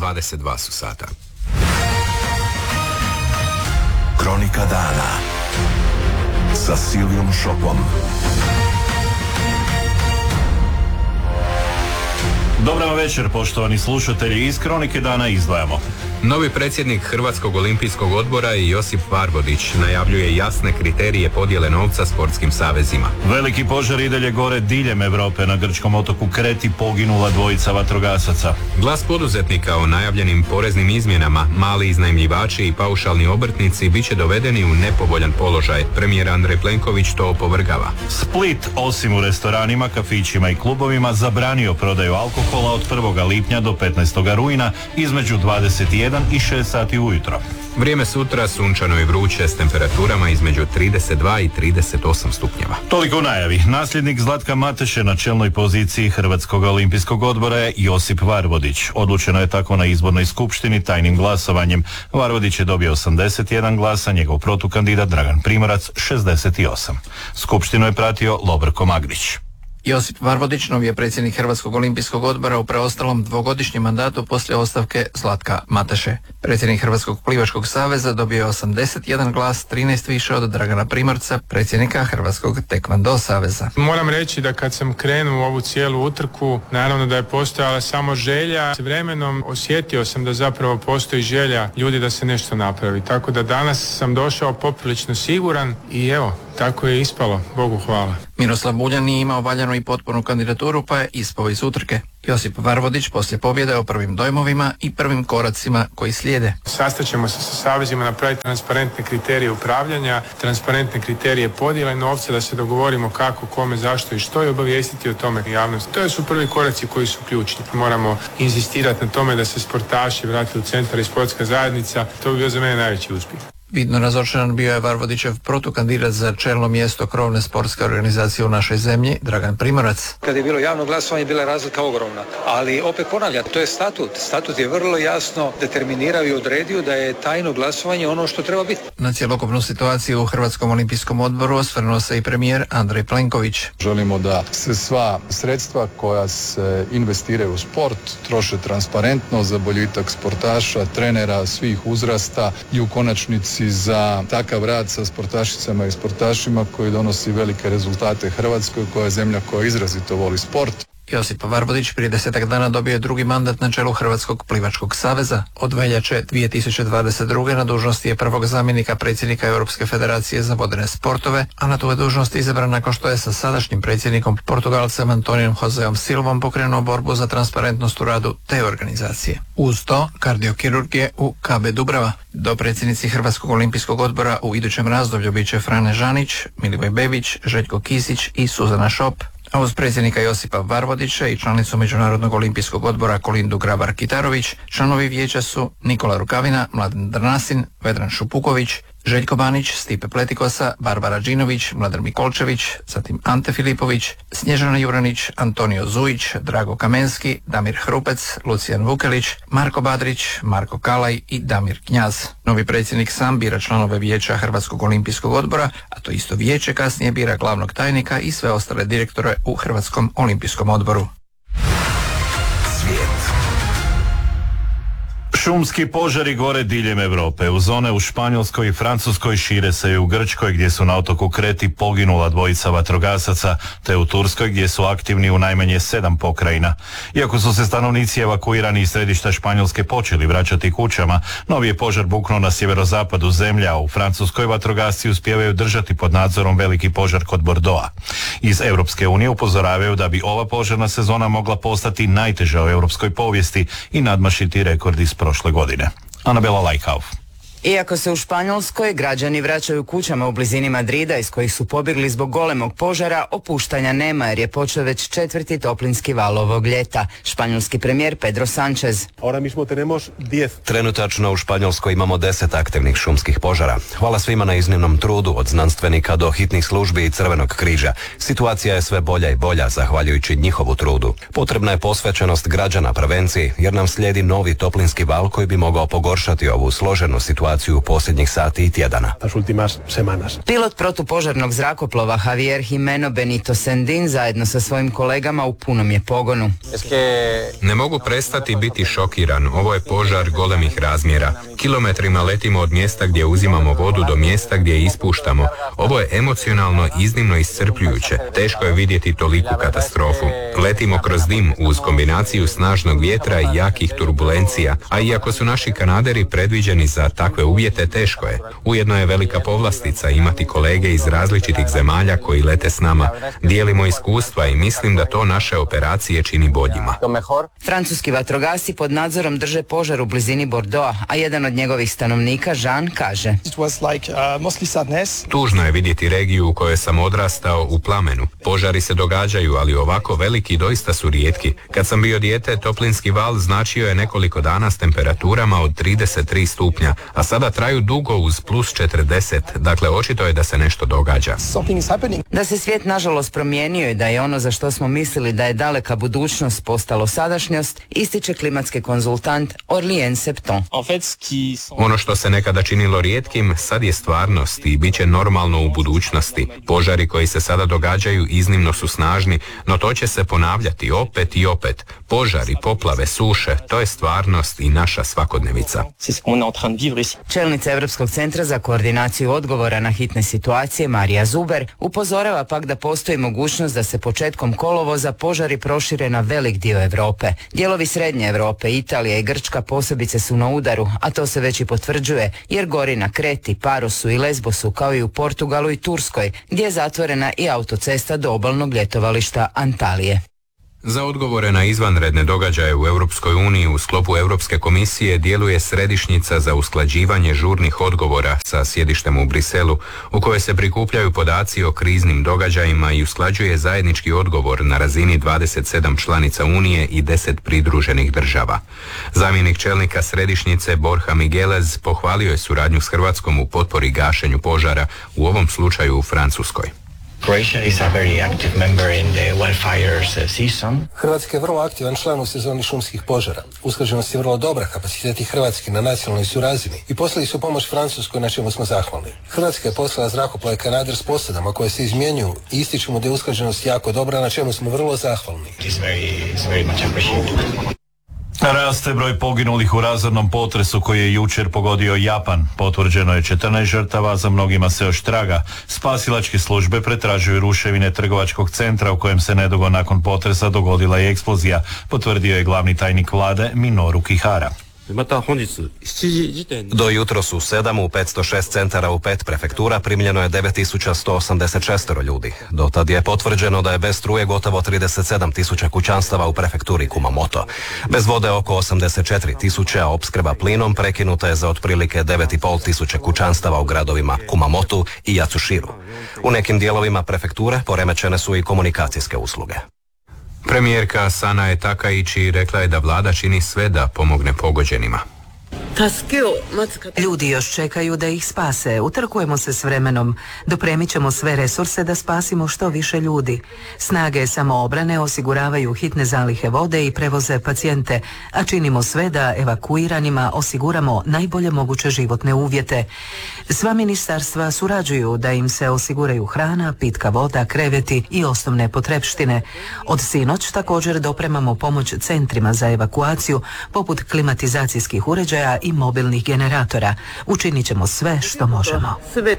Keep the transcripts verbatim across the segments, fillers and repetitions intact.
dvadeset dva su sata. Kronika dana sa Silvijom Šopom. Dobar vam večer, poštovani slušatelji. Iz Kronike dana izdvajamo. Novi predsjednik Hrvatskog olimpijskog odbora Josip Varvodić najavljuje jasne kriterije podjele novca sportskim savezima. Veliki požar i dalje gore diljem Europe. Na grčkom otoku Kreti poginula dvojica vatrogasaca. Glas poduzetnika o najavljenim poreznim izmjenama, mali iznajmljivači i paušalni obrtnici bit će dovedeni u nepovoljan položaj. Premijer Andrej Plenković to opovrgava. Split, osim u restoranima, kafićima i klubovima, zabranio prodaju alkohola od prvog lipnja do petnaestog rujna između dvadeset jedan i šest sati ujutro. Vrijeme sutra sunčano i vruće s temperaturama između trideset dva i trideset osam stupnjeva. Toliko u najavi. Nasljednik Zlatka Mateše na čelnoj poziciji Hrvatskog olimpijskog odbora je Josip Varvodić. Odlučeno je tako na izbornoj skupštini tajnim glasovanjem. Varvodić je dobio osamdeset jedan glasa, njegov protukandidat Dragan Primorac šezdeset osam. Skupštinu je pratio Lobrko Magrić. Josip Varvodić novi je predsjednik Hrvatskog olimpijskog odbora u preostalom dvogodišnjem mandatu poslije ostavke Zlatka Mateše. Predsjednik Hrvatskog plivačkog saveza dobio je osamdeset jedan glas, trinaest više od Dragana Primorca, predsjednika Hrvatskog tekvando saveza. Moram reći da kad sam krenuo u ovu cijelu utrku, naravno da je postojala samo želja. S vremenom osjetio sam da zapravo postoji želja ljudi da se nešto napravi. Tako da danas sam došao poprilično siguran i evo, tako je ispalo, Bogu hvala. Miroslav Buljan nije imao valjanu i potpunu kandidaturu pa je ispao iz utrke. Josip Varvodić poslije pobjede o prvim dojmovima i prvim koracima koji slijede. Sastaćemo se sa savezima, napraviti transparentne kriterije upravljanja, transparentne kriterije podjele novca, da se dogovorimo kako, kome, zašto i što i obavijestiti o tome javnost. To su prvi koraci koji su ključni. Moramo inzistirati na tome da se sportaši vrate u centar i sportska zajednica. To bi bio za mene najveći uspjeh. Vidno razočaran bio je Varvodićev protukandidat za čelno mjesto krovne sportske organizacije u našoj zemlji, Dragan Primorac. Kad je bilo javno glasovanje, bila je razlika ogromna. Ali opet ponavljam, to je statut. Statut je vrlo jasno determinirao i odredio da je tajno glasovanje ono što treba biti. Na cjelokupnu situaciju u Hrvatskom olimpijskom odboru osvrnuo se i premijer Andrej Plenković. Želimo da se sva sredstva koja se investiraju u sport troše transparentno za boljitak sportaša, trenera, svih uzrasta i u konačnici za takav rad sa sportašicama i sportašima koji donosi velike rezultate Hrvatskoj, koja je zemlja koja izrazito voli sport. Josip Varvodić prije desetak dana dobio je drugi mandat na čelu Hrvatskog plivačkog saveza. Od veljače dvije tisuće dvadeset druge na dužnosti je prvog zamjenika predsjednika Europske federacije za vodene sportove, a na tu je dužnost izabran nakon što je sa sadašnjim predsjednikom Portugalcem Antonijom Joseom Silvom pokrenuo borbu za transparentnost u radu te organizacije. Uz to kardiokirurgije u K B Dubrava. Dopredsjednici Hrvatskog olimpijskog odbora u idućem razdoblju bit će Frane Žanić, Milivoj Bebić, Željko Kisić i Suzana Šop. A uz predsjednika Josipa Varvodića i članicu Međunarodnog olimpijskog odbora Kolindu Grabar-Kitarović, članovi vijeća su Nikola Rukavina, Mladen Drnasin, Vedran Šupuković, Željko Banić, Stipe Pletikosa, Barbara Đinović, Mladar Mikolčević, zatim Ante Filipović, Snježana Juranić, Antonio Zujić, Drago Kamenski, Damir Hrupec, Lucijan Vukelić, Marko Badrić, Marko Kalaj i Damir Knjaz. Novi predsjednik sam bira članove vijeća Hrvatskog olimpijskog odbora, a to isto vijeće kasnije bira glavnog tajnika i sve ostale direktore u Hrvatskom olimpijskom odboru. Svijet. Šumski požari gore diljem Europe. U zone u Španjolskoj i Francuskoj šire se i u Grčkoj gdje su na otoku Kreti poginula dvojica vatrogasaca, te u Turskoj gdje su aktivni u najmanje sedam pokrajina. Iako su se stanovnici evakuirani iz središta Španjolske počeli vraćati kućama, novi je požar buknuo na sjeverozapadu zemlje, a u Francuskoj vatrogasci uspijevaju držati pod nadzorom veliki požar kod Bordeauxa. Iz Europske unije upozoravaju da bi ova požarna sezona mogla postati najteža u europskoj povijesti i nadmašiti rekord iz prošle godine. Anabela Lajkauf. Iako se u Španjolskoj građani vraćaju kućama u blizini Madrida iz kojih su pobjegli zbog golemog požara, opuštanja nema jer je počeo već četvrti toplinski val ovog ljeta. Španjolski premijer Pedro Sánchez. Trenutačno u Španjolskoj imamo deset aktivnih šumskih požara. Hvala svima na iznimnom trudu, od znanstvenika do hitnih službi i Crvenog križa. Situacija je sve bolja i bolja zahvaljujući njihovu trudu. Potrebna je posvećenost građana prevenciji jer nam slijedi novi toplinski val koji bi mogao pogoršati ovu složenu situaciju situaciju posljednjih sati i tjedana. Pilot protupožarnog zrakoplova Javier Jimeno Benito Sendin zajedno sa svojim kolegama u punom je pogonu. Ne mogu prestati biti šokiran. Ovo je požar golemih razmjera. Kilometrima letimo od mjesta gdje uzimamo vodu do mjesta gdje ispuštamo. Ovo je emocionalno iznimno iscrpljujuće. Teško je vidjeti toliku katastrofu. Letimo kroz dim uz kombinaciju snažnog vjetra i jakih turbulencija, a iako su naši kanaderi predviđeni za takve uvjete, teško je. Ujedno je velika povlastica imati kolege iz različitih zemalja koji lete s nama. Dijelimo iskustva i mislim da to naše operacije čini boljima. Francuski vatrogasci pod nadzorom drže požar u blizini Bordeauxa, a jedan od njegovih stanovnika, Jean, kaže: Tužno je vidjeti regiju u kojoj sam odrastao u plamenu. Požari se događaju, ali ovako veliki doista su rijetki. Kad sam bio dijete, toplinski val značio je nekoliko dana s temperaturama od trideset tri stupnja, a sada traju dugo uz plus četrdeset, dakle očito je da se nešto događa. Da se svijet nažalost promijenio i da je ono za što smo mislili da je daleka budućnost postalo sadašnjost, ističe klimatski konzultant Aurélien Septon. Ono što se nekada činilo rijetkim, sad je stvarnost i bit će normalno u budućnosti. Požari koji se sada događaju iznimno su snažni, no to će se ponavljati opet i opet. Požari, poplave, suše, to je stvarnost i naša svakodnevica. Čelnica Europskog centra za koordinaciju odgovora na hitne situacije Marija Zuber upozorava pak da postoji mogućnost da se početkom kolovoza požari prošire na velik dio Europe. Dijelovi srednje Europe, Italija i Grčka posebice su na udaru, a to se već i potvrđuje jer gori na Kreti, Parosu i Lesbosu kao i u Portugalu i Turskoj, gdje je zatvorena i autocesta do obalnog ljetovališta Antalije. Za odgovore na izvanredne događaje u Europskoj uniji u sklopu Europske komisije djeluje središnjica za usklađivanje žurnih odgovora sa sjedištem u Briselu, u kojoj se prikupljaju podaci o kriznim događajima i usklađuje zajednički odgovor na razini dvadeset sedam članica Unije i deset pridruženih država. Zamjenik čelnika središnjice Borja Miguelez pohvalio je suradnju s Hrvatskom u potpori gašenju požara, u ovom slučaju u Francuskoj. Hrvatska je vrlo aktivan član u sezoni šumskih požara. Usklađenost je vrlo dobra, kapaciteti Hrvatske na nacionalnoj su razini i poslali su pomoć Francuskoj, na čemu smo zahvalni. Hrvatska je poslala zrakoplove Kanader s posadama koje se izmjenjuju i ističemo da je usklađenost jako dobra, na čemu smo vrlo zahvalni. Raste broj poginulih u razornom potresu koji je jučer pogodio Japan. Potvrđeno je četrnaest žrtava, za mnogima se još traga. Spasilačke službe pretražuju ruševine trgovačkog centra u kojem se nedugo nakon potresa dogodila i eksplozija, potvrdio je glavni tajnik vlade Minoru Kihara. Do jutros u sedam u petsto šest centara u pet prefektura primljeno je devet tisuća sto osamdeset šest ljudi. Do tad je potvrđeno da je bez struje gotovo trideset sedam tisuća kućanstava u prefekturi Kumamoto. Bez vode oko osamdeset četiri tisuće, a opskrba plinom prekinuta je za otprilike devet i pol tisuća kućanstava u gradovima Kumamotu i Yatsushiro. U nekim dijelovima prefekture poremećene su i komunikacijske usluge. Premijerka Sanae Takaichi rekla je da vlada čini sve da pomogne pogođenima. Ljudi još čekaju da ih spase. Utrkujemo se s vremenom. Dopremit ćemo sve resurse da spasimo što više ljudi. Snage samoobrane osiguravaju hitne zalihe vode i prevoze pacijente, a činimo sve da evakuiranima osiguramo najbolje moguće životne uvjete. Sva ministarstva surađuju da im se osiguraju hrana, pitka voda, kreveti i osnovne potrepštine. Od sinoć također dopremamo pomoć centrima za evakuaciju poput klimatizacijskih uređaja i mobilnih generatora. Učinit ćemo sve što možemo.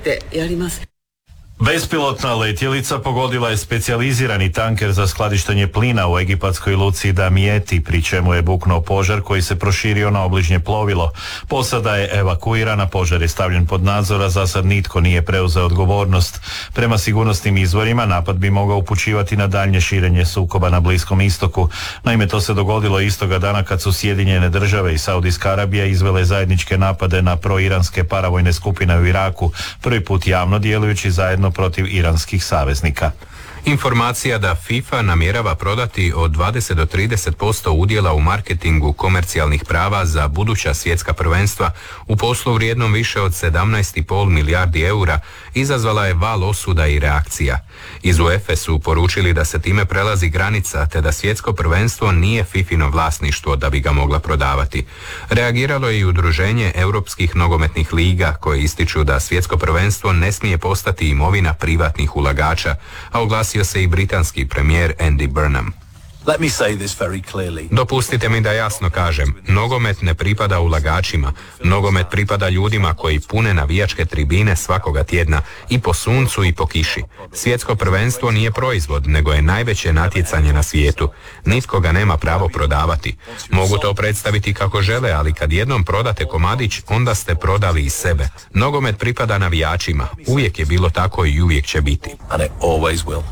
Bespilotna letjelica pogodila je specijalizirani tanker za skladištenje plina u egipatskoj luci Damieti, pri čemu je buknuo požar koji se proširio na obližnje plovilo. Posada je evakuirana, požar je stavljen pod nadzor, a za sad nitko nije preuzeo odgovornost. Prema sigurnosnim izvorima napad bi mogao upućivati na daljnje širenje sukoba na Bliskom istoku. Naime, to se dogodilo istoga dana kad su Sjedinjene države i Saudijska Arabija izvele zajedničke napade na proiranske paravojne skupine u Iraku, prvi put javno djelujući zajedno protiv iranskih saveznika. Informacija da FIFA namjerava prodati od dvadeset do trideset posto udjela u marketingu komercijalnih prava za buduća svjetska prvenstva u poslu vrijednom više od sedamnaest zarez pet milijardi eura izazvala je val osuda i reakcija. Iz UEFA su poručili da se time prelazi granica te da svjetsko prvenstvo nije fifino vlasništvo da bi ga mogla prodavati. Reagiralo je i udruženje europskih nogometnih liga koje ističu da svjetsko prvenstvo ne smije postati imovina privatnih ulagača, a oglasio se i britanski premijer Andy Burnham. Let me say this very clearly. Dopustite mi da jasno kažem, nogomet ne pripada ulagačima, nogomet pripada ljudima koji pune navijačke tribine svakoga tjedna i po suncu i po kiši. Svjetsko prvenstvo nije proizvod, nego je najveće natjecanje na svijetu. Nitko ga nema pravo prodavati. Mogu to predstaviti kako žele, ali kad jednom prodate komadić, onda ste prodali i sebe. Nogomet pripada navijačima. Uvijek je bilo tako i uvijek će biti. And it always will.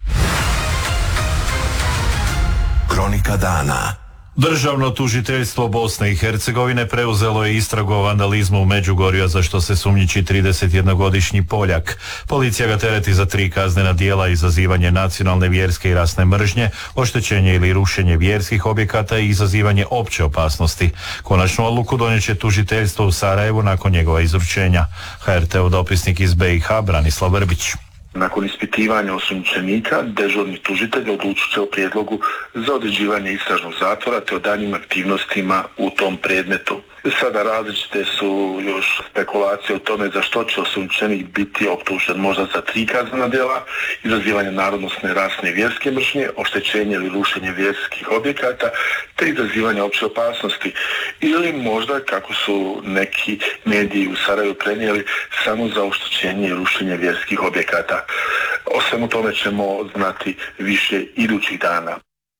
Kronika dana. Državno tužiteljstvo Bosne i Hercegovine preuzelo je istragu o vandalizmu u Međugorju, za što se sumnjiči tridesetjednogodišnji Poljak. Policija ga tereti za tri kaznena djela: izazivanje nacionalne, vjerske i rasne mržnje, oštećenje ili rušenje vjerskih objekata i izazivanje opće opasnosti. Konačnu odluku donijet će tužiteljstvo u Sarajevu nakon njegova izručenja. H R T-ov dopisnik iz B i H Branislav Vrbić. Nakon ispitivanja osumnjičenika, dežurni tužitelj odlučit će o prijedlogu za određivanje istražnog zatvora te o daljnjim aktivnostima u tom predmetu. Sada različite su još spekulacije o tome za što će osumnjičenik biti optužen, možda za tri kaznena djela: izazivanje narodnosne, rasne i vjerske mržnje, oštećenje ili rušenje vjerskih objekata te izazivanje opće opasnosti, ili možda, kako su neki mediji u Sarajevu prenijeli, samo za oštećenje i rušenje vjerskih objekata. O svemu tome ćemo znati više idućih dana.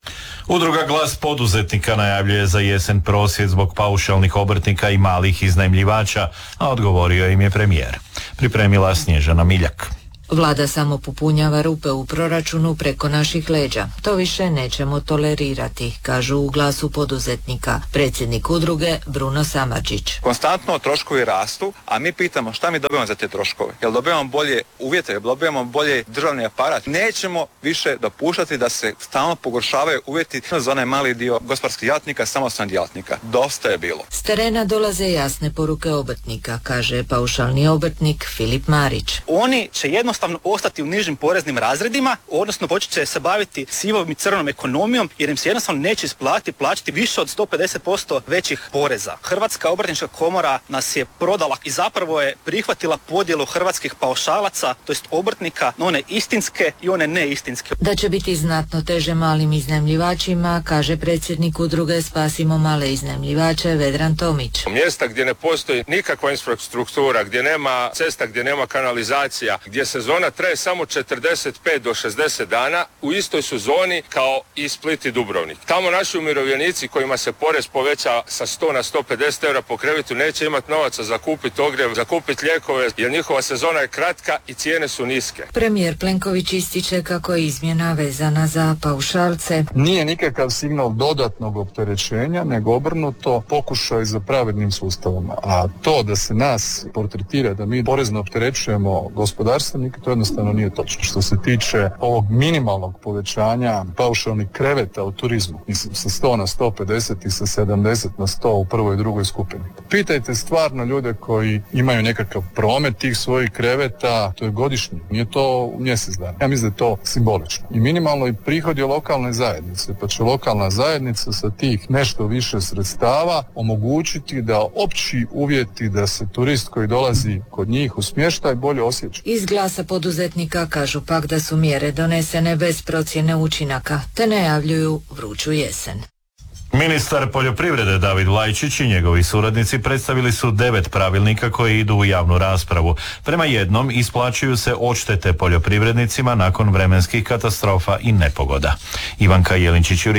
Udruga Glas poduzetnika najavljuje za jesen prosvjed zbog paušalnih obrtnika i malih iznajmljivača, a odgovorio im je premijer. Pripremila Snježana Miljak. Vlada samo popunjava rupe u proračunu preko naših leđa. To više nećemo tolerirati, kažu u Glasu poduzetnika predsjednik udruge Bruno Samardžić. Konstantno troškovi rastu, a mi pitamo šta mi dobivamo za te troškove. Jel dobivamo bolje uvjete, jel dobivamo bolje državni aparat? Nećemo više dopuštati da se stalno pogoršavaju uvjeti za onaj mali dio gospodarskih djelatnika, samostalnih djelatnika. Dosta je bilo. S terena dolaze jasne poruke obrtnika, kaže paušalni obrtnik Filip Marić. Oni će jedno jednostavno ostati u nižim poreznim razredima, odnosno počet će se baviti sivom i crnom ekonomijom, jer im se jednostavno neće isplatiti plaćati više od sto pedeset posto većih poreza. Hrvatska obrtnička komora nas je prodala i zapravo je prihvatila podjelu hrvatskih paušalaca, to jest obrtnika, na one istinske i one neistinske. Da će biti znatno teže malim iznajmljivačima, kaže predsjednik udruge Spasimo male iznajmljivače Vedran Tomić. Mjesta gdje ne postoji nikakva infrastruktura, gdje nema cesta, gdje nema kanalizacija, gdje sezona traje samo četrdeset pet do šezdeset dana, u istoj su zoni kao i Split i Dubrovnik. Tamo naši umirovljenici kojima se porez poveća sa sto na sto pedeset eura po krevetu neće imati novaca za kupiti ogrjev, za kupiti lijekove, jer njihova sezona je kratka i cijene su niske. Premijer Plenković ističe kako je izmjena vezana za paušalce. Nije nikakav signal dodatnog opterećenja, nego obrnuto pokušaj za pravednim sustavom. A to da se nas portretira da mi porezno opterećujemo gospodarstvenike, to jednostavno nije točno. Što se tiče ovog minimalnog povećanja paušalnih kreveta u turizmu, mislim sa sto na sto pedeset i sa sedamdeset na sto u prvoj i drugoj skupini. Pitajte stvarno ljude koji imaju nekakav promet tih svojih kreveta, to je godišnji, nije to mjesec dana. Ja mislim da je to simbolično. I minimalno i prihodi lokalne zajednice, pa će lokalna zajednica sa tih nešto više sredstava omogućiti da opći uvjeti da se turist koji dolazi kod njih u smještaj bolje osjeća. Iz Glasa poduzetnika kažu pak da su mjere donesene bez procjene učinaka, te najavljuju vruću jesen. Ministar poljoprivrede David Lajčić i njegovi suradnici predstavili su devet pravilnika koji idu u javnu raspravu. Prema jednom isplaćuju se odštete poljoprivrednicima nakon vremenskih katastrofa i nepogoda. Ivanka Jelinčić-Jurin.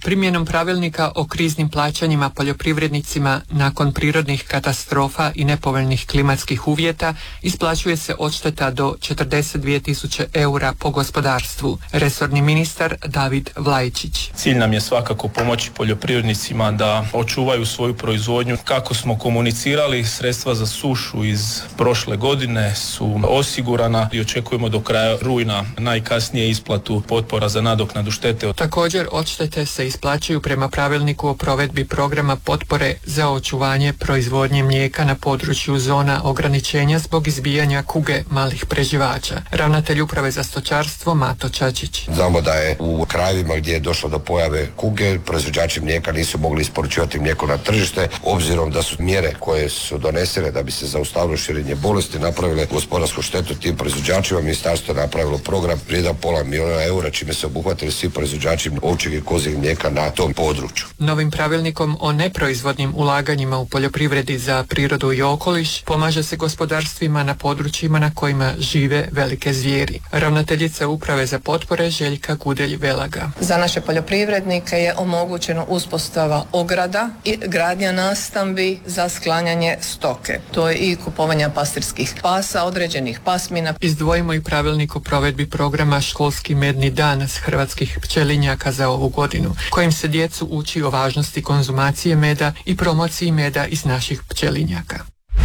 Primjenom pravilnika o kriznim plaćanjima poljoprivrednicima nakon prirodnih katastrofa i nepovoljnih klimatskih uvjeta isplaćuje se odšteta do četrdeset dvije tisuće eura po gospodarstvu. Resorni ministar David Vlajčić. Cilj nam je svakako pomoći poljoprivrednicima da očuvaju svoju proizvodnju. Kako smo komunicirali, sredstva za sušu iz prošle godine su osigurana i očekujemo do kraja rujna najkasnije isplatu potpora za nadoknadu štete. Također odštete se isplaćuju prema pravilniku o provedbi programa potpore za očuvanje proizvodnje mlijeka na području zona ograničenja zbog izbijanja kuge malih preživača. Ravnatelj uprave za stočarstvo Mato Čačić. Znamo da je u krajevima gdje je došlo do pojave kuge, proizvođači mlijeka nisu mogli isporučivati mlijeko na tržište, obzirom da su mjere koje su donesene da bi se zaustavilo širenje bolesti napravile gospodarsku štetu tim proizvođačima. Ministarstvo je napravilo program vrijedan pola milijuna eura, čime se obuhvatili svi proizvođači ovčjeg i kozjeg mlijeka na tom području. Novim pravilnikom o neproizvodnim ulaganjima u poljoprivredi za prirodu i okoliš pomaže se gospodarstvima na područjima na kojima žive velike zvijeri. Ravnateljica uprave za potpore Željka Gudelj-Velaga. Za naše poljoprivrednike je omogućeno uspostava ograda i gradnja nastambi za sklanjanje stoke. To je i kupovanja pastirskih pasa, određenih pasmina. Izdvojimo i pravilnik o provedbi programa Školski medni dan s hrvatskih pčelinjaka za ovu godinu, kojim se djecu uči o važnosti konzumacije meda i promociji meda iz naših pčelinjaka.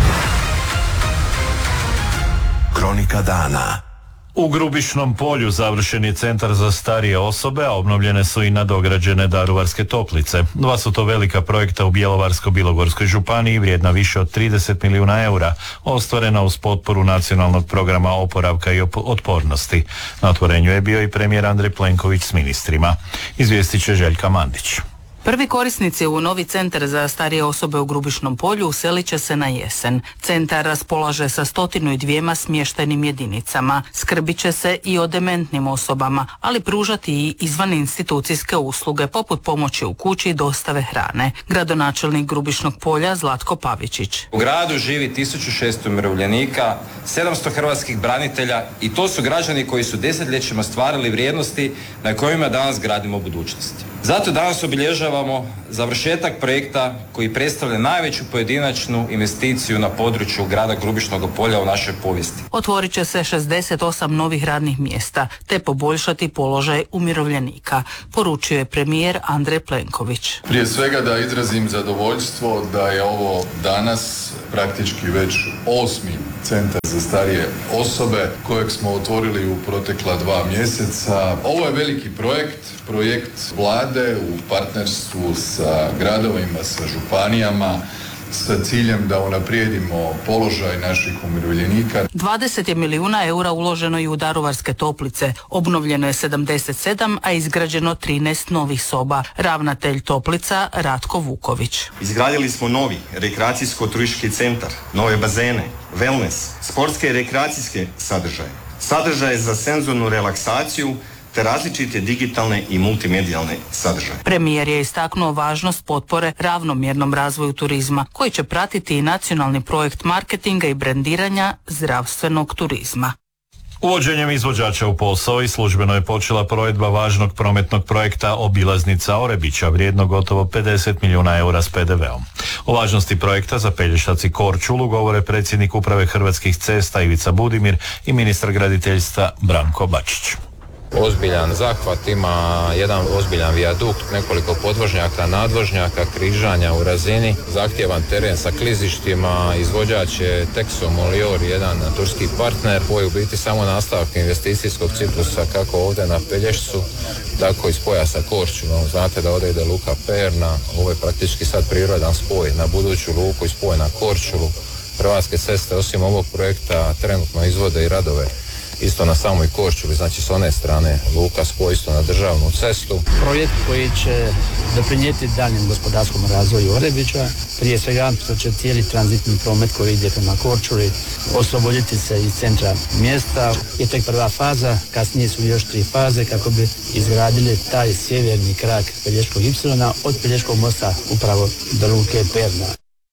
Kronika dana. U Grubišnom polju završen je centar za starije osobe, a obnovljene su i nadograđene Daruvarske toplice. Dva su to velika projekta u Bjelovarsko-bilogorskoj županiji vrijedna više od trideset milijuna eura, ostvarena uz potporu Nacionalnog programa oporavka i otpornosti. Na otvorenju je bio i premijer Andrej Plenković s ministrima. Izvijestit će Željka Mandić. Prvi korisnici u novi centar za starije osobe u Grubišnom polju uselit će se na jesen. Centar raspolaže sa stotinu i dvijema smještajnim jedinicama. Skrbit će se i o dementnim osobama, ali pružati i izvan institucijske usluge poput pomoći u kući i dostave hrane. Gradonačelnik Grubišnog polja Zlatko Pavičić. U gradu živi tisuću šesto umirovljenika, sedamsto hrvatskih branitelja i to su građani koji su desetljećima stvarali vrijednosti na kojima danas gradimo budućnost. Zato danas obilježavamo završetak projekta koji predstavlja najveću pojedinačnu investiciju na području grada Grubišnog polja u našoj povijesti. Otvorit će se šezdeset osam novih radnih mjesta te poboljšati položaj umirovljenika, poručio je premijer Andrej Plenković. Prije svega da izrazim zadovoljstvo da je ovo danas praktički već osmi centar za starije osobe kojeg smo otvorili u protekla dva mjeseca. Ovo je veliki projekt, projekt vlade u partnerstvu sa gradovima, sa županijama, sa ciljem da unaprijedimo položaj naših umirovljenika. dvadeset je milijuna eura uloženo i u Daruvarske toplice. Obnovljeno je sedamdeset sedam, a izgrađeno trinaest novih soba. Ravnatelj toplica Ratko Vuković. Izgradili smo novi rekreacijsko-turistički centar, nove bazene, wellness, sportske i rekreacijske sadržaje, sadržaje za senzornu relaksaciju te različite digitalne i multimedijalne sadržaje. Premijer je istaknuo važnost potpore ravnomjernom razvoju turizma, koji će pratiti i nacionalni projekt marketinga i brendiranja zdravstvenog turizma. Uvođenjem izvođača u posao i službeno je počela provedba važnog prometnog projekta Obilaznica Orebića, vrijedno gotovo pedeset milijuna eura s pe de veom. O važnosti projekta za Pelješac i Korčulu govore predsjednik uprave Hrvatskih cesta Ivica Budimir i ministar graditeljstva Branko Bačić. Ozbiljan zahvat, ima jedan ozbiljan vijadukt, nekoliko podvožnjaka, nadvožnjaka, križanja u razini, zahtjevan teren sa klizištima, izvođač je Texo Molior, jedan turski partner, koji je u biti samo nastavak investicijskog ciklusa kako ovdje na Pelješcu, tako i s pojasa Korčulom. Znate da ovdje ide luka Perna, ovo je praktički sad prirodan spoj na buduću luku i spoj na Korčulu. Hrvatske ceste osim ovog projekta trenutno izvode i radove isto na samoj Korčuli, znači s one strane luka spoj isto na državnu cestu. Projekt koji će doprinijeti daljnjem gospodarskom razvoju Orebića, prije svega što će cijeli tranzitni promet koji ide prema Korčuli osloboditi se iz centra mjesta. Je tek prva faza, kasnije su još tri faze kako bi izgradili taj sjeverni krak Pelješkog ipsilona od Pelješkog mosta upravo do luke Perna.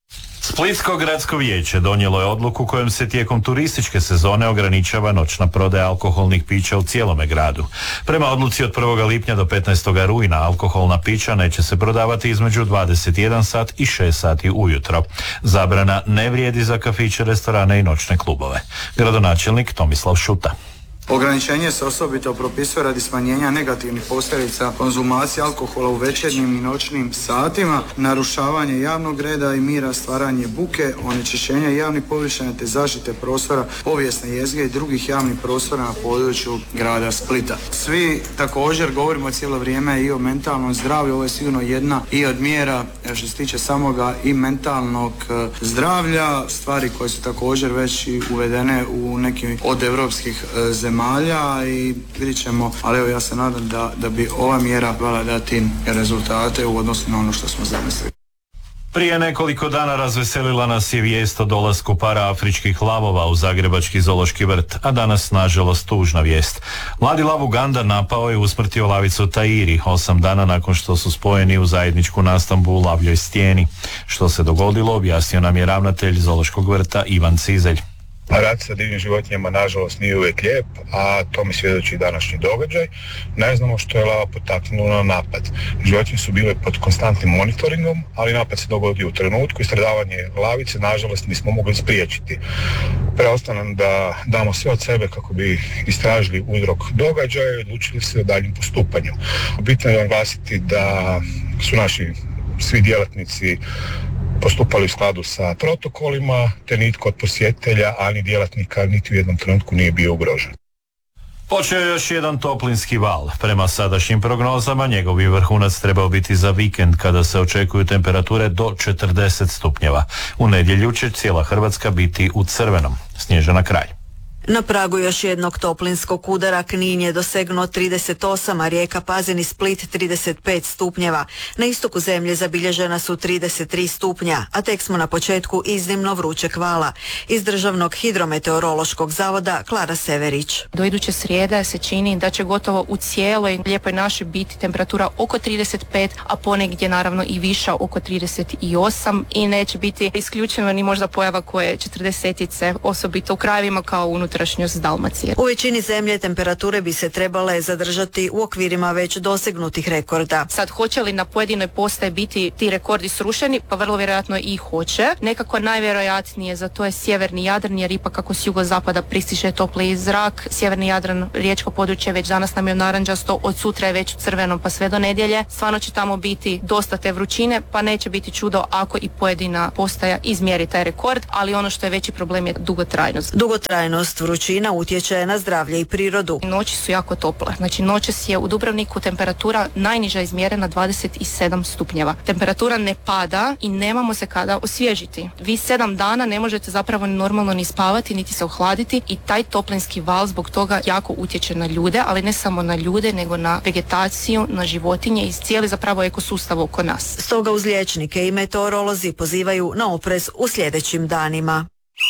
Splitsko gradsko vijeće donijelo je odluku kojom se tijekom turističke sezone ograničava noćna prodaja alkoholnih pića u cijelome gradu. Prema odluci od prvog lipnja do petnaestog rujna alkoholna pića neće se prodavati između dvadeset jedan sat i šest sati ujutro. Zabrana ne vrijedi za kafiće, restorane i noćne klubove. Gradonačelnik Tomislav Šuta. Ograničenje se osobito propisuje radi smanjenja negativnih posljedica konzumacije alkohola u večernjim i noćnim satima, narušavanje javnog reda i mira, stvaranje buke, onečišćenja javnih površina te zaštite prostora, povijesne jezgre i drugih javnih prostora na području grada Splita. Svi također govorimo cijelo vrijeme i o mentalnom zdravlju, ovo je sigurno jedna i od mjera što se tiče samoga i mentalnog zdravlja, stvari koje su također već i uvedene u nekim od europskih zemalja. I vidit ćemo, ali evo ja se nadam da, da bi ova mjera vala dati rezultate u odnosu na ono što smo zamislili. Prije nekoliko dana razveselila nas je vijest o dolasku paraafričkih lavova u zagrebački zoološki vrt, a danas nažalost tužna vijest. Mladi lav Uganda napao i usmrtio lavicu Tairi osam dana nakon što su spojeni u zajedničku nastambu u lavljoj stijeni. Što se dogodilo, objasnio nam je ravnatelj zoološkog vrta Ivan Cizelj. Rad sa divnim životinjama nažalost nije uvijek lijep, a to mi svjedoči današnji događaj. Ne znamo što je lava potaknulo na napad. Životinje su bile pod konstantnim monitoringom, ali napad se dogodio u trenutku i stradavanje lavice nažalost nismo mogli spriječiti. Preostaje nam da damo sve od sebe kako bi istražili uzrok događaja i odlučili se o daljnjem postupanju. Bitno je naglasiti da su naši svi djelatnici postupali u skladu sa protokolima, te nitko od posjetitelja, ani djelatnika niti u jednom trenutku nije bio ugrožen. Počeo je još jedan toplinski val. Prema sadašnjim prognozama njegovi vrhunac trebao biti za vikend kada se očekuju temperature do četrdeset stupnjeva. U nedjelju će cijela Hrvatska biti u crvenom. Snježana Kralj. Na pragu još jednog toplinskog udara Knin je dosegnuo trideset osam, a Rijeka, Pazin i Split trideset pet stupnjeva. Na istoku zemlje zabilježena su trideset tri stupnja, a tek smo na početku iznimno vrućeg vala. Iz Državnog hidrometeorološkog zavoda Klara Severić. Do iduće srijede se čini da će gotovo u cijeloj lijepoj našoj biti temperatura oko trideset pet, a ponegdje naravno i viša oko trideset osam i neće biti isključeno ni možda pojava koje četrdesetice, osobito u krajevima kao unutar Dalmacije. U većini zemlje temperature bi se trebale zadržati u okvirima već dosegnutih rekorda. Sad, hoće li na pojedinoj postaji biti ti rekordi srušeni? Pa vrlo vjerojatno i hoće. Nekako najvjerojatnije za to je sjeverni Jadran, jer ipak kako s jugozapada pristiže topliji zrak. Sjeverni Jadran, riječko područje već danas nam je narančasto, od sutra je već u crvenom pa sve do nedjelje. Stvarno će tamo biti dosta te vrućine, pa neće biti čudo ako i pojedina postaja izmjeri taj rekord, ali ono što je veći problem je dugotrajnost. Dugotrajnost vrućina utječe na zdravlje i prirodu. Noći su jako tople. Znači noćas je u Dubrovniku temperatura najniža izmjerena dvadeset sedam stupnjeva. Temperatura ne pada i nemamo se kada osvježiti. Vi sedam dana ne možete zapravo normalno ni spavati, niti se ohladiti i taj toplinski val zbog toga jako utječe na ljude, ali ne samo na ljude, nego na vegetaciju, na životinje i cijeli zapravo ekosustav oko nas. Stoga uz liječnike i meteorolozi pozivaju na oprez u sljedećim danima.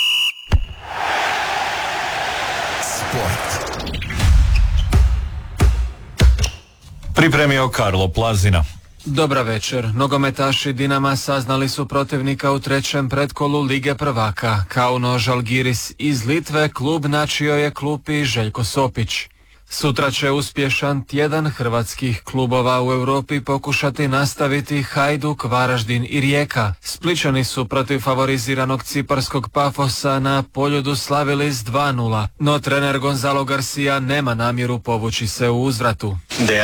Pripremio Karlo Plazina. Dobra večer. Nogometaši Dinama saznali su protivnika u trećem pretkolu Lige prvaka. Kauno Žalgiris iz Litve klub načio je klupi Željko Sopić. Sutra će uspješan tjedan hrvatskih klubova u Europi pokušati nastaviti Hajduk, Varaždin i Rijeka. Splićani su protiv favoriziranog ciparskog Pafosa na Poljudu slavili s dva nula, no trener Gonzalo Garcia nema namjeru povući se u uzvratu.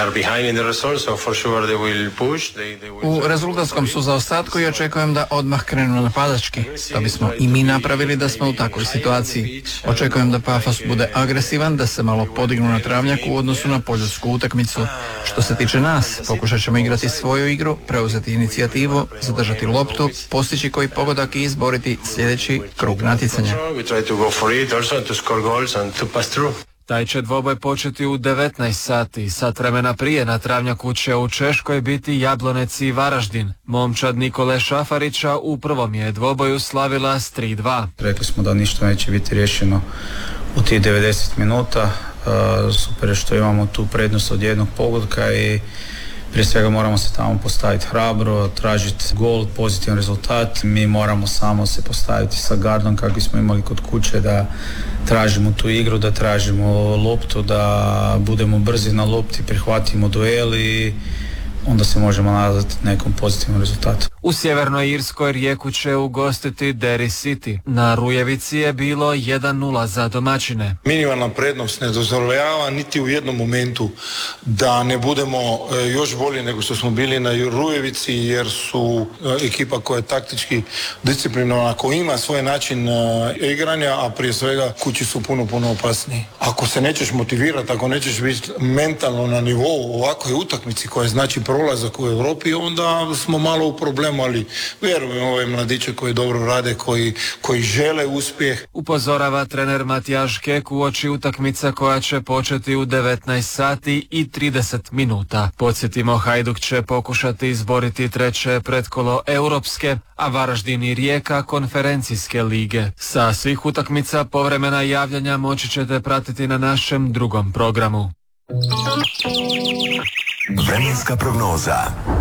U rezultatskom su zaostatku i očekujem da odmah krenu napadački. To bismo i mi napravili da smo u takvoj situaciji. Očekujem da Pafos bude agresivan, da se malo podignu na travnjaku u odnosu na poljudsku utakmicu. Što se tiče nas, pokušat ćemo igrati svoju igru, preuzeti inicijativu, zadržati loptu, postići koji pogodak i izboriti sljedeći krug natjecanja. Taj će dvoboj početi u devetnaest sati. Sat vremena prije na travnjaku će u Češkoj biti Jablonec i Varaždin. Momčad Nikole Šafarića u prvom je dvoboju slavila s tri dva. Rekli smo da ništa neće biti riješeno u tih devedeset minuta. Uh, super je što imamo tu prednost od jednog pogotka i Prije svega moramo se tamo postaviti hrabro, tražiti gol, pozitivan rezultat. Mi moramo samo se postaviti sa gardom kako smo imali kod kuće, da tražimo tu igru, da tražimo loptu, da budemo brzi na lopti, prihvatimo duel i onda se možemo nadati nekom pozitivnom rezultatu. U Sjevernoj Irskoj Rijeku će ugostiti Derry City. Na Rujevici je bilo jedan nula za domaćine. Minimalna prednost ne dozvoljava niti u jednom momentu da ne budemo još bolji nego što smo bili na Rujevici, jer su ekipa koja je taktički disciplinovana, koja ima svoj način igranja, a prije svega kući su puno, puno opasniji. Ako se nećeš motivirati, ako nećeš biti mentalno na nivou ovakvoj utakmici koja znači prolazak u Europi, onda smo malo u problemu, ali vjerujem ove mladiće koji dobro rade, koji, koji žele uspjeh. Upozorava trener Matijaš Kek uoči utakmica koja će početi u devetnaest sati i trideset minuta. Podsjetimo, Hajduk će pokušati izboriti treće pretkolo europske, a Varaždin i Rijeka konferencijske lige. Sa svih utakmica povremena javljanja moći ćete pratiti na našem drugom programu. Vremenska prognoza.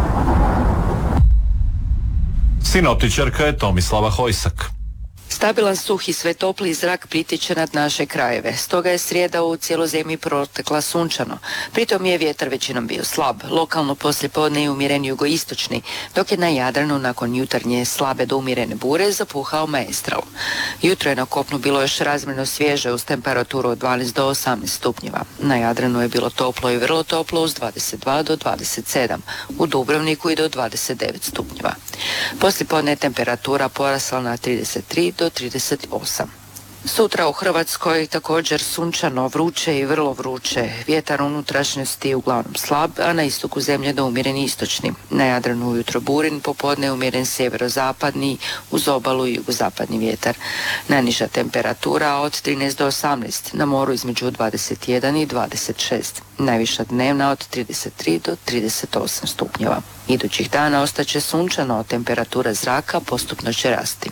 Sinoptičarka je Tomislava Hojsak. Stabilan, suh i sve topli zrak pritiče nad naše krajeve. Stoga je srijeda u cijeloj zemlji protekla sunčano. Pritom je vjetar većinom bio slab. Lokalno poslijepodne je umjeren jugoistočni, dok je na Jadranu nakon jutarnje slabe do umjerene bure zapuhao maestral. Jutro je na kopnu bilo još razmjerno svježe uz temperaturu od dvanaest do osamnaest stupnjeva. Na Jadranu je bilo toplo i vrlo toplo uz dvadeset dva do dvadeset sedam, u Dubrovniku i do dvadeset devet stupnjeva. Poslijepodne je temperatura porasla na trideset tri do trideset osam. Sutra u Hrvatskoj također sunčano, vruće i vrlo vruće. Vjetar unutrašnjosti uglavnom slab, a na istoku zemlje do umjeren istočni. Na Jadranu ujutro burin, popodne umjeren sjeverozapadni, uz obalu i jugozapadni vjetar. Najniža temperatura od trinaest do osamnaest, na moru između dvadeset jedan i dvadeset šest. Najviša dnevna od trideset tri do trideset osam stupnjeva. Idućih dana ostaće sunčano, a temperatura zraka postupno će rasti.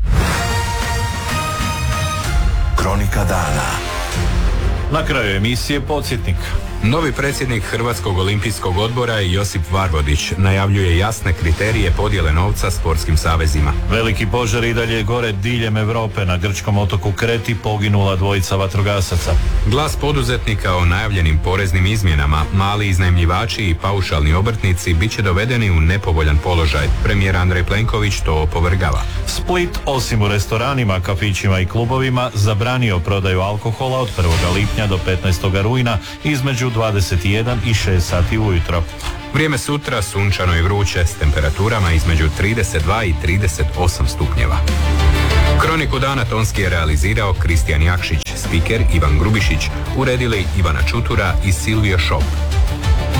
Kronika dana. Na kraju emisije podsjetnik. Novi predsjednik Hrvatskog olimpijskog odbora Josip Varvodić najavljuje jasne kriterije podjele novca sportskim savezima. Veliki požar i dalje gore diljem Europe. Na grčkom otoku Kreti poginula dvojica vatrogasaca. Glas poduzetnika o najavljenim poreznim izmjenama. Mali iznajmljivači i paušalni obrtnici bit će dovedeni u nepovoljan položaj. Premijer Andrej Plenković to opovrgava. Split, osim u restoranima, kafićima i klubovima, zabranio prodaju alkohola od prvog lipnja do petnaestog rujna između dvadeset jedan i šest sati ujutro. Vrijeme sutra sunčano i vruće s temperaturama između trideset dva i trideset osam stupnjeva. Kroniku dana tonski je realizirao Kristijan Jakšić, spiker Ivan Grubišić, uredili Ivana Čutura i Silvio Šop.